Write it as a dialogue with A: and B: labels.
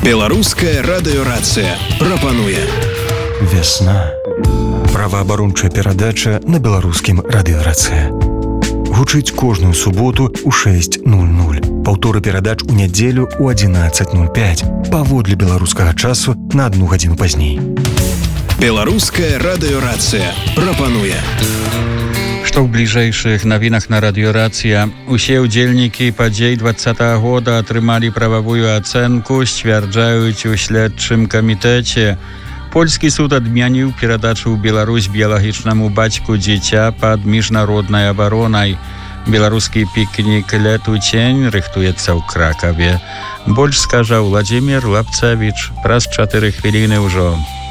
A: Беларуская радыёрацыя прапануе
B: Вясна. Праваабарончая перадача на беларускім радыёрацыя. Гучыць кожную суботу ў 6:00. Паўторы перадач у нядзелю ў 11:05. Паводле беларускага часу на 1 гадзіну пазней.
A: Беларуская радыёрацыя прапануе.
C: Што ў бліжэйшых навінах на радыёрацыя. Усе ўдзельнікі падзей 20-го года атрымалі прававую ацэнку, сцвярджаюць у следчым камітэце. Польскі суд адмяніў перадачу ў Беларусь біялагічнаму бацьку дзіця пад міжнароднай абаронай. Беларускі пікнік «Лет у цень» рыхтуецца ў Кракаве. Больш скажа Владзімір Лапцевіч праз 4 хвіліны ўжо.